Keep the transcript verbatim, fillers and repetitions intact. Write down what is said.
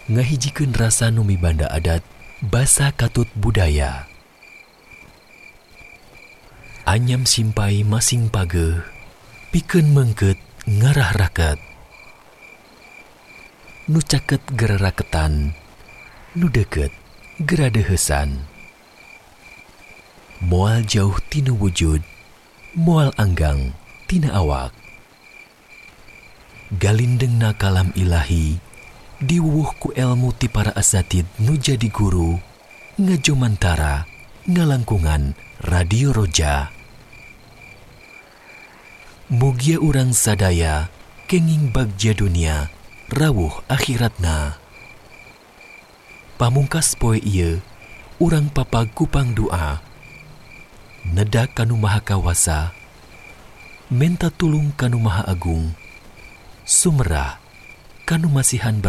ngahijikeun rasa nu mibanda adat basa katut budaya. Anyam simpai masing pageuh pikeun meungkeut ngarah raket. Nu caket geraraketan, nu deukeut geradeuheusan. Moal jauh tinu wujud, moal anggang tina awak. Galindengna kalam ilahi diwuwuh ku elmu ti para asatid nu jadi guru ngajomantara ngalangkungan Radio Roja. Mugia urang sadaya kenging bagja dunia rawuh akhiratna. Pamungkas poe ieu urang papag kupang doa nedak kanu maha kawasa, menta tulung kanu maha agung, sumerah kanu masihan ber